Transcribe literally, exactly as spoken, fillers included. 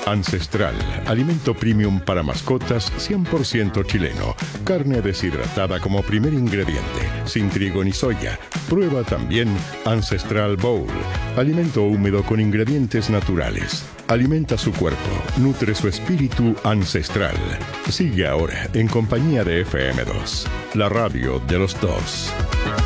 Ancestral, alimento premium para mascotas cien por ciento chileno. Carne deshidratada como primer ingrediente, sin trigo ni soya. Prueba también Ancestral Bowl, alimento húmedo con ingredientes naturales. Alimenta su cuerpo, nutre su espíritu ancestral. Sigue ahora en compañía de F M dos, la radio de los dos.